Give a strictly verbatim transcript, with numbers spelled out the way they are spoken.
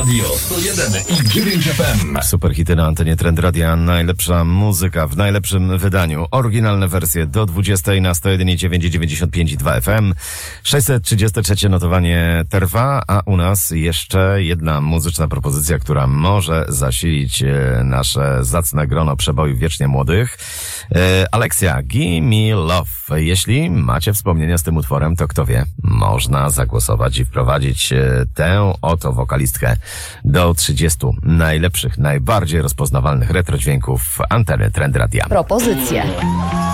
Radio sto jeden i dziewięć F M. Super hity na antenie Trend Radia. Najlepsza muzyka w najlepszym wydaniu. Oryginalne wersje do dwudziestej na sto jeden i dziewięć, dziewięćdziesiąt pięć i dwa F M. sześćset trzydzieste trzecie notowanie trwa, a u nas jeszcze jedna muzyczna propozycja, która może zasilić nasze zacne grono przebojów wiecznie młodych. Alexia, Give Me Love. Jeśli macie wspomnienia z tym utworem, to kto wie, można zagłosować i wprowadzić tę oto wokalistkę do trzydziestu najlepszych, najbardziej rozpoznawalnych retro dźwięków anteny Trend Radia. Propozycje.